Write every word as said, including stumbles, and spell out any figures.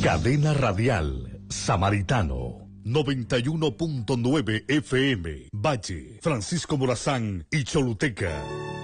Cadena Radial Samaritano. noventa y uno punto nueve F M. Valle, Francisco Morazán y Choluteca.